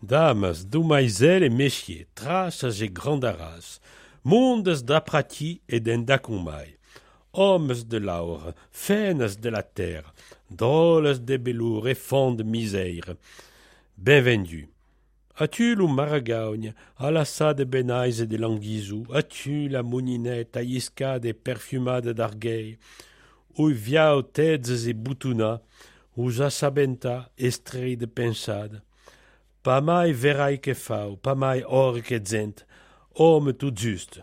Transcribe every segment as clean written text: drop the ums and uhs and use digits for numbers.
Dames, dumaizel e messieurs, traces e grandaras, mondes d'aprati et d'endacumai, hommes de l'aur, feines de la terre, drôles de belour et fonds de misère, benvendu. As-tu le maragagne, à la sa de benaise et de languizou, as-tu la mouninette aïscade et perfumade d'argueil, ou viao têtes et boutuna, ou sabenta estrei de pensade, pas mai verai que fau, pas mai or que zent, homme tout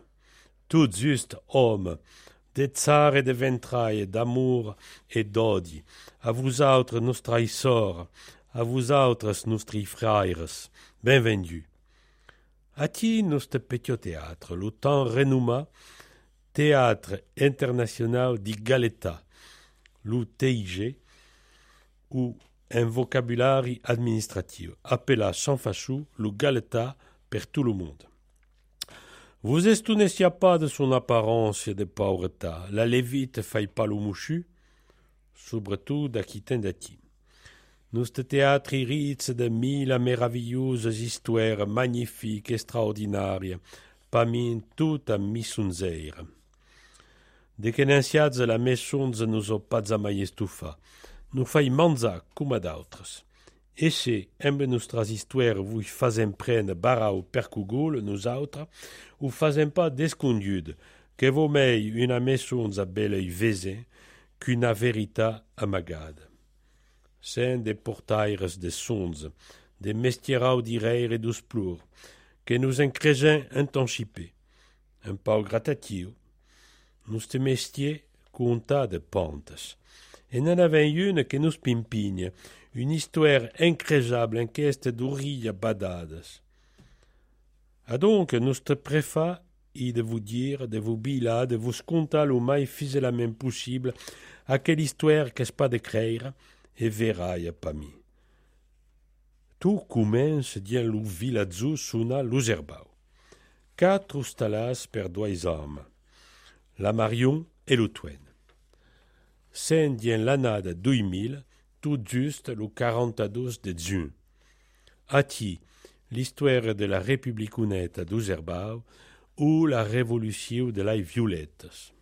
juste homme, de tsar et de ventrailles, d'amour et d'odi, à vous autres nos trahisseurs, à vous autres nostri frères, benvendu. Ati notre petit théâtre, le temps renommé, théâtre international di Galeta, le TIG, ou un vocabulaire administratif, appela sans fachou le Galeta per tout le monde. Vous estunessiez pas de son apparence de pauvreté, la lévite fait pas le mouchu, surtout d'Aquitain d'Ati. Notre théâtre irrite de mille merveilleuses histoires magnifiques, extraordinaires, parmi toutes missunzeire. De que n'enciats la mesons nous ont pas jamais estufa, nous fai manza comme d'autres. Et si, amb nostres histoires vous faisem prendre barau percugul, nous autres, ou faisem pas descondude, que vaut mei une maison a belle vese, qu'une vérita amagade. Sen des portaires de sons, des mestierau d'ireire et d'usplur, que nous encregen intanchipé, un pau gratatio, nous te mestier conta de pentes, et n'en avait une que nous pimpigne, une histoire incréable en queste d'ourrilles badades. A donc notre préfa i de vous dire, de vous bila, de vous contar le mai fiselament possible à quelle histoire qu'est-ce pas de créer, et verrai pas mi. Tout commence dien lo vilazzo suna l'userbau. 4 stalas per 2 hommes, la Marion et le Twen. C'est dien l'année 2000, tout juste le 42 de juin. Ati, l'histoire de la République honnête d'Userbau ou la révolution de la violettes.